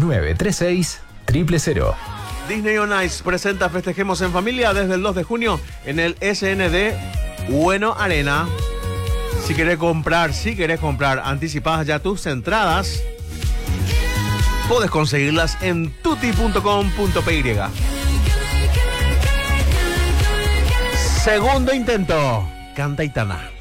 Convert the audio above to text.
936 000. Disney on Ice presenta Festejemos en Familia desde el 2 de junio en el SND Bueno Arena. Si querés comprar anticipadas ya tus entradas, podés conseguirlas en tutti.com.py. Segundo intento, canta Aitana.